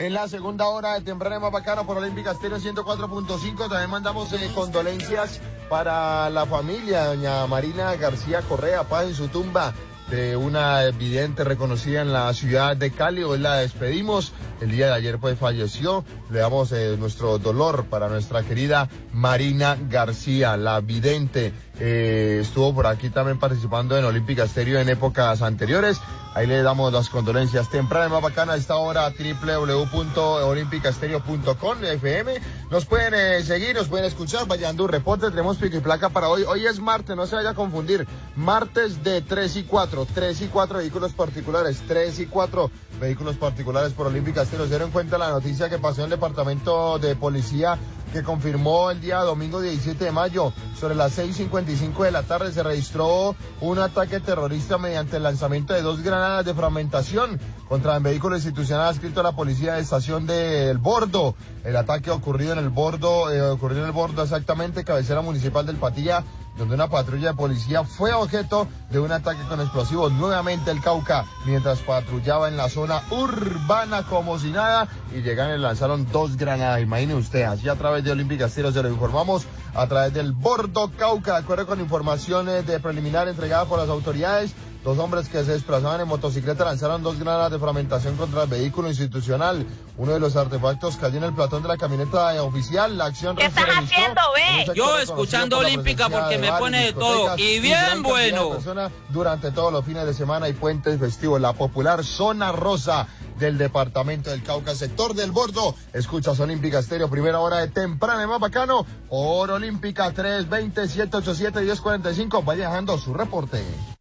en la segunda hora de Temprano Más Bacano por Olímpica Estéreo 104.5. También mandamos condolencias para la familia, doña Marina García Correa, paz en su tumba, de una vidente reconocida en la ciudad de Cali. Hoy la despedimos. El día de ayer pues falleció. Le damos nuestro dolor para nuestra querida Marina García, la vidente. Estuvo por aquí también participando en Olímpica Estéreo en épocas anteriores. Ahí le damos las condolencias. Temprano Más Bacana a esta hora, www.olimpicastereo.com FM. Nos pueden seguir, nos pueden escuchar. Vallando un reporte, tenemos pico y placa para hoy. Hoy es martes, no se vaya a confundir. Martes de 3 y 4 vehículos particulares, 3 y 4 vehículos particulares por Olímpica Estéreo. Se dieron cuenta la noticia que pasó en el departamento de policía, que confirmó el día domingo 17 de mayo, sobre las 6:55 de la tarde, se registró un ataque terrorista mediante el lanzamiento de 2 granadas de fragmentación contra el vehículo institucional adscrito a la policía de estación del Bordo. El ataque ocurrió en el Bordo exactamente, cabecera municipal del Patilla, donde una patrulla de policía fue objeto de un ataque con explosivos. Nuevamente el Cauca, mientras patrullaba en la zona urbana como si nada, y llegaron y lanzaron 2 granadas. Imagine usted, así a través de Olímpica Estéreo se lo informamos, a través del Bordo Cauca, de acuerdo con informaciones de preliminar entregada por las autoridades. 2 hombres que se desplazaban en motocicleta lanzaron 2 granadas de fragmentación contra el vehículo institucional. Uno de los artefactos cayó en el platón de la camioneta oficial. La acción... ¿Qué estás haciendo, ve? Yo escuchando Olímpica porque me pone de todo. Y bien bueno. Durante todos los fines de semana y puentes festivos. La popular zona rosa del departamento del Cauca, sector del Bordo. Escuchas Olímpica Estéreo, primera hora de Temprano Más Bacano por Olímpica 320-787-1045. Vaya dejando su reporte.